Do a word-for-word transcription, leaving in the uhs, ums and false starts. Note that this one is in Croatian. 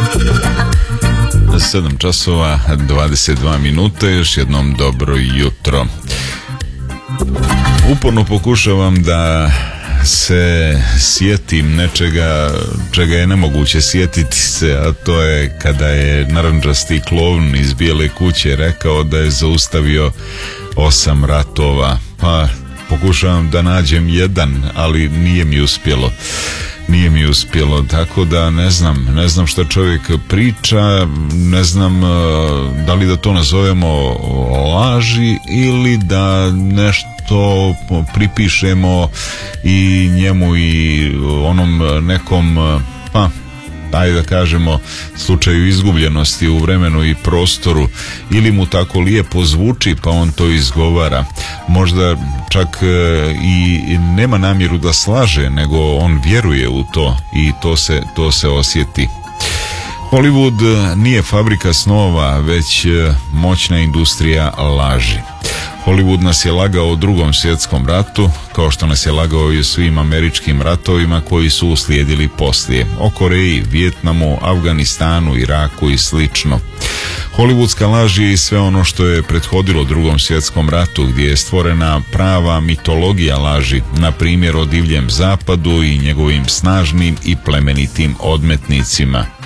sedam časova dvadeset dva minuta, još jednom dobro jutro. Uporno pokušavam da se sjetim nečega čega je nemoguće sjetiti se, a to je kada je narandžasti klovn iz Bijele kuće rekao da je zaustavio osam ratova. Pa pokušavam da nađem jedan, ali nije mi uspjelo. Nije mi uspjelo, tako da ne znam, ne znam šta čovjek priča, ne znam da li da to nazovemo laži ili da nešto pripišemo i njemu i onom nekom, pa ajde da kažemo, slučaju izgubljenosti u vremenu i prostoru, ili mu tako lijepo zvuči pa on to izgovara. Možda čak i nema namjeru da slaže, nego on vjeruje u to i to se, to se osjeti. Hollywood nije fabrika snova, već moćna industrija laži. Hollywood nas je lagao u Drugom svjetskom ratu, kao što nas je lagao i u svim američkim ratovima koji su uslijedili poslije, o Koreji, Vijetnamu, Afganistanu, Iraku i slično. Hollywoodska laž je i sve ono što je prethodilo Drugom svjetskom ratu, gdje je stvorena prava mitologija laži, na primjer o divljem zapadu i njegovim snažnim i plemenitim odmetnicima.